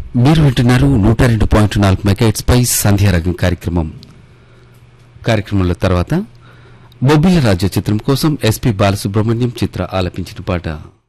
మీరు వింటున్నారు 102.4 మెగాహెర్ట్జ్ పై సంధ్యారాగం కార్యక్రమంలో తర్వాత బొబ్బిల రాజ్య చిత్రం కోసం ఎస్పి బాలసుబ్రహ్మణ్యం చిత్ర ఆలపించిన పాట.